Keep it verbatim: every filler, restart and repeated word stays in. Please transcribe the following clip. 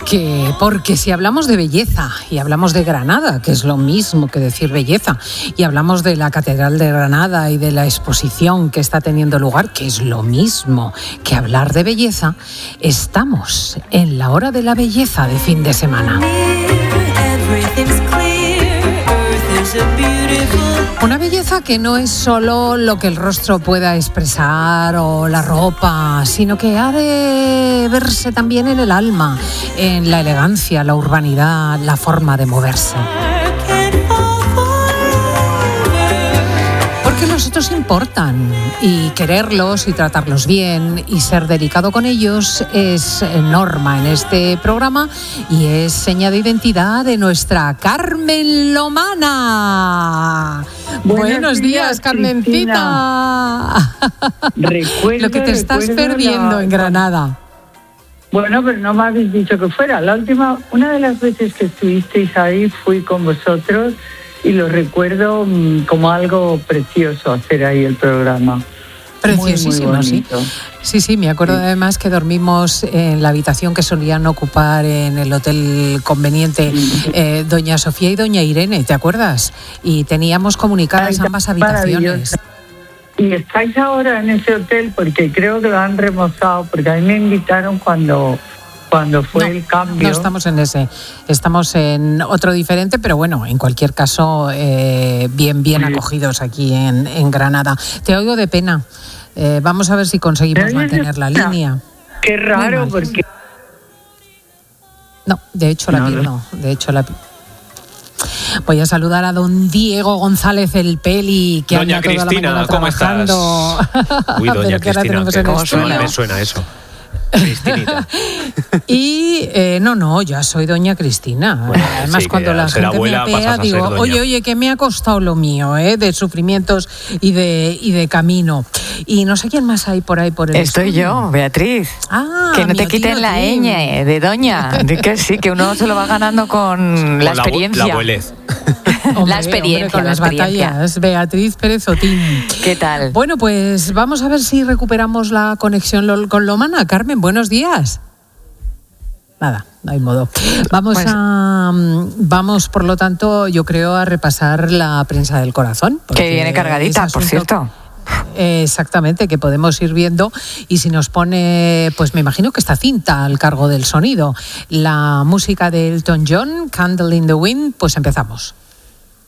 Porque, porque si hablamos de belleza y hablamos de Granada, que es lo mismo que decir belleza, y hablamos de la Catedral de Granada y de la exposición que está teniendo lugar, que es lo mismo que hablar de belleza, estamos en la hora de la belleza de fin de semana. Una belleza que no es solo lo que el rostro pueda expresar o la ropa, sino que ha de verse también en el alma, en la elegancia, la urbanidad, la forma de moverse. Porque los otros importan y quererlos y tratarlos bien y ser delicado con ellos es norma en este programa y es seña de identidad de nuestra Carmen Lomana. Buenos, Buenos días, días, Carmencita. Recuerdo, lo que te estás perdiendo la... en Granada. Bueno, pero no me habéis dicho que fuera. La última, una de las veces que estuvisteis ahí fui con vosotros y lo recuerdo como algo precioso hacer ahí el programa. Preciosísimo, muy, muy sí. Sí, sí, me acuerdo sí. además que dormimos en la habitación que solían ocupar en el Hotel Conveniente eh, doña Sofía y doña Irene, ¿te acuerdas? Y teníamos comunicadas Ay, ambas habitaciones. ¿Y estáis ahora en ese hotel? Porque creo que lo han remozado, porque a mí me invitaron cuando... Cuando fue no, el cambio. No estamos en ese, estamos en otro diferente, pero bueno, en cualquier caso, eh, bien, bien sí. acogidos aquí en, en Granada. Te oigo de pena. Eh, vamos a ver si conseguimos mantener la línea. Qué raro, porque... No, de hecho la no, no, de hecho la Voy a saludar a don Diego González el Peli, que doña anda toda Cristina, la mañana ¿cómo trabajando. Estás? Uy, doña Cristina, ¿cómo suena? Me suena eso. Cristinita. Y eh, no, no, ya soy doña Cristina. Bueno, Además, sí, cuando la gente me apea, digo, oye, oye, que me ha costado lo mío, ¿eh? De sufrimientos y de, y de camino. Y no sé quién más hay por ahí por el Estoy estudio. yo, Beatriz. Ah, que no te quiten la ñ de doña. De que sí, que uno se lo va ganando con, con la experiencia. La abuelez. Hombre, la experiencia. Hombre, con la las experiencia. batallas. Beatriz Pérez Otín. ¿Qué tal? Bueno, pues vamos a ver si recuperamos la conexión con Lomana. Carmen, buenos días. Nada, no hay modo. Vamos pues, a, vamos, por lo tanto, yo creo, a repasar la prensa del corazón. Que viene cargadita, por cierto. Eh, exactamente, que podemos ir viendo y si nos pone, pues me imagino que esta cinta al cargo del sonido, la música de Elton John, Candle in the Wind, pues empezamos.